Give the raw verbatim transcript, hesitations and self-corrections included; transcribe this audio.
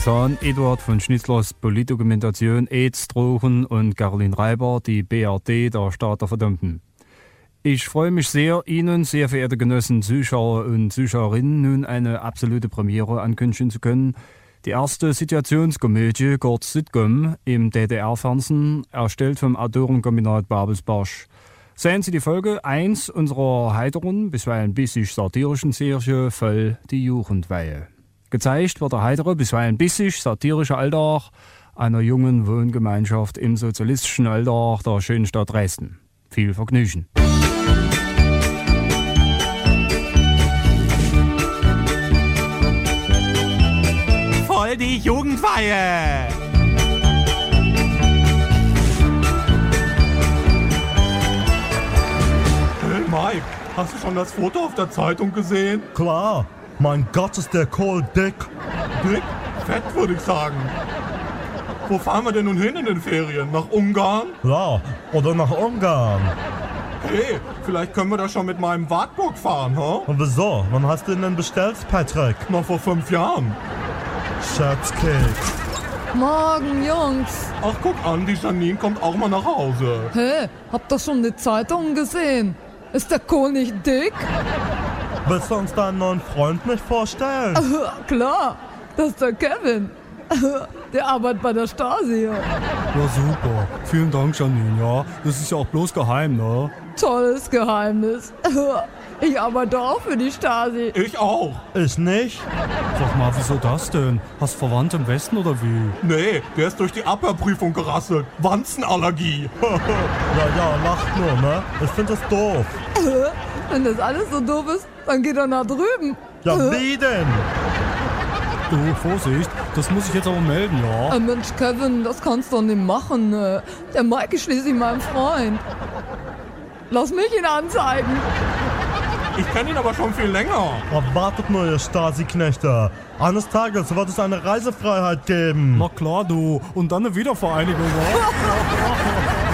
sahen Eduard von Schnitzlers Politdokumentation AIDS, Drogen und Caroline Reiber, die B R D, der Staat der Verdammten. Ich freue mich sehr, Ihnen, sehr verehrte Genossen, Zuschauer und Zuschauerinnen, nun eine absolute Premiere ankündigen zu können. Die erste Situationskomödie, kurz Sitcom, im D D R-Fernsehen, erstellt vom Autorenkombinat Babelsbarsch. Sehen Sie die Folge eins unserer heiteren, bisweilen bissig satirischen Serie voll die Jugendweihe. Gezeigt wird der heitere, bisweilen bissig satirische Alltag einer jungen Wohngemeinschaft im sozialistischen Alltag der schönen Stadt Dresden. Viel Vergnügen. Voll die Jugendweihe! Hey Mike, hast du schon das Foto auf der Zeitung gesehen? Klar, mein Gott ist der Kohl dick. Dick? Fett würde ich sagen. Wo fahren wir denn nun hin in den Ferien? Nach Ungarn? Ja, oder nach Ungarn. Hey, vielleicht können wir da schon mit meinem Wartburg fahren, ha? Und wieso? Wann hast du ihn denn bestellt, Patrick? Noch vor fünf Jahren. Scherzkeks. Morgen, Jungs. Ach, guck an, die Janine kommt auch mal nach Hause. Hä, habt ihr schon die Zeitung gesehen? Ist der Kohl nicht dick? Willst du uns deinen neuen Freund nicht vorstellen? Äh, klar, das ist der Kevin. Der arbeitet bei der Stasi. Ja, super. Vielen Dank, Janine. Ja, das ist ja auch bloß geheim, ne? Tolles Geheimnis. Ich arbeite auch für die Stasi. Ich auch. Ich nicht. Sag mal, wieso das denn? Hast Verwandte im Westen oder wie? Nee, der ist durch die Abhörprüfung gerasselt. Wanzenallergie. Ja, ja, lacht nur, ne? Ich find das doof. Wenn das alles so doof ist, dann geht er nach drüben. Ja, wie denn? Du, Vorsicht, das muss ich jetzt aber melden, ja? Äh, Mensch, Kevin, das kannst du doch nicht machen. Ne? Der Mike ist schließlich mein Freund. Lass mich ihn anzeigen. Ich kenne ihn aber schon viel länger. Aber wartet nur, ihr Stasi-Knechte. Eines Tages wird es eine Reisefreiheit geben. Na klar, du. Und dann eine Wiedervereinigung, ja?